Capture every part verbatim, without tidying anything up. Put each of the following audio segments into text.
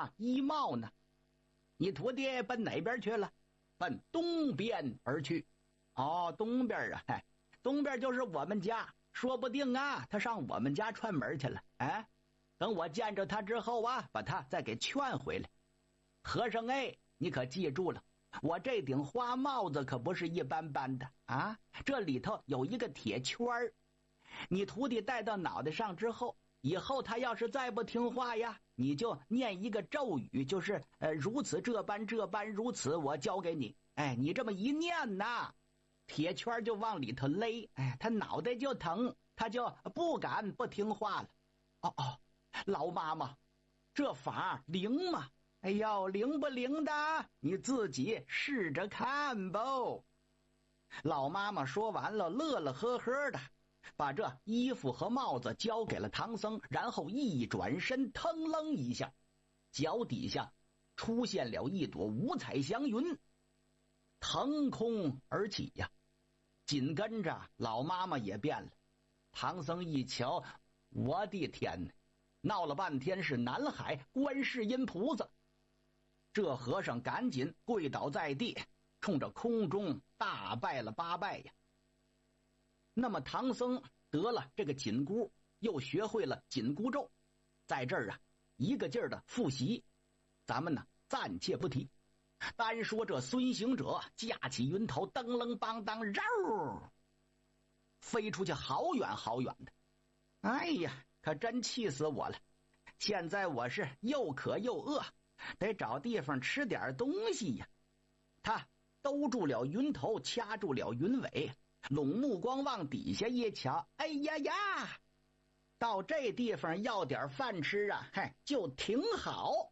发衣帽呢？你徒弟奔哪边去了？奔东边而去。哦，东边啊，嘿，东边就是我们家，说不定啊，他上我们家串门去了。哎，等我见着他之后啊，把他再给劝回来。和尚哎，你可记住了，我这顶花帽子可不是一般般的啊，这里头有一个铁圈儿，你徒弟戴到脑袋上之后，以后他要是再不听话呀，你就念一个咒语，就是呃如此这般这般如此，我教给你。哎，你这么一念呐，铁圈就往里头勒，哎，他脑袋就疼，他就不敢不听话了。哦哦，老妈妈，这法灵吗？哎呦，灵不灵的？你自己试着看吧。老妈妈说完了，乐乐呵呵的，把这衣服和帽子交给了唐僧，然后一转身，腾楞一下，脚底下出现了一朵五彩祥云，腾空而起呀。紧跟着老妈妈也变了。唐僧一瞧，我的天哪，闹了半天是南海观世音菩萨。这和尚赶紧跪倒在地，冲着空中大拜了八拜呀。那么唐僧得了这个紧箍，又学会了紧箍咒，在这儿啊一个劲儿的复习，咱们呢暂且不提。单说这孙行者架起云头，噔楞邦当绕飞出去好远好远的。哎呀，可真气死我了！现在我是又渴又饿，得找地方吃点东西呀。他兜住了云头，掐住了云尾，拢目光往底下一瞧，哎呀呀，到这地方要点饭吃啊，嘿，就挺好。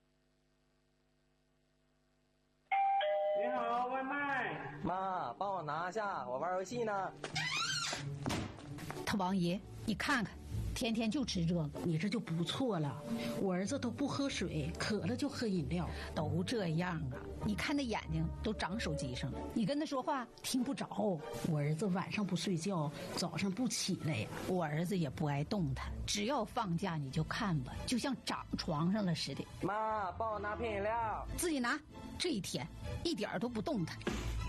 你好，外卖。 妈，帮我拿下，我玩游戏呢。 他王爷，你看看，天天就吃这个， 你这就不错了。我儿子都不喝水，渴了就喝饮料， 都这样啊。你看那眼睛都长手机上了，你跟他说话听不着。 我儿子晚上不睡觉，早上不起来呀。 我儿子也不爱动弹，只要放假你就看吧，就像长床上了似的。 妈，帮我拿瓶饮料。 自己拿。这一天一点都不动弹。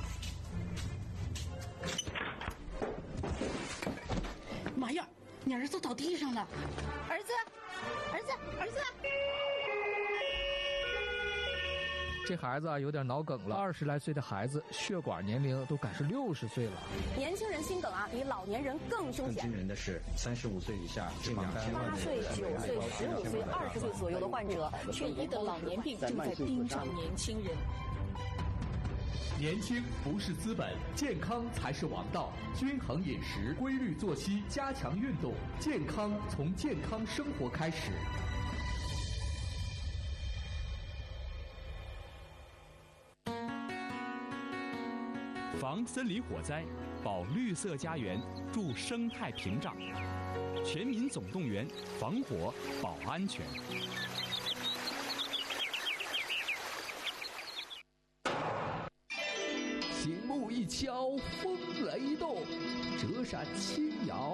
妈呀，你儿子倒地上了！ 儿子，儿子，儿子！ 这孩子啊有点脑梗了，二十来岁的孩子，血管年龄都赶上六十岁了。 年轻人心梗啊，比老年人更凶险。 更惊人的是，三十五岁以下这两千万八岁、九岁、十五岁、二十岁左右的患者，缺一的老年病正在盯上年轻人。 年轻不是资本，健康才是王道。均衡饮食，规律作息，加强运动，健康从健康生活开始。 防森林火灾，保绿色家园，助生态屏障。全民总动员，防火保安全。 醒目一敲，风雷动，折扇轻摇。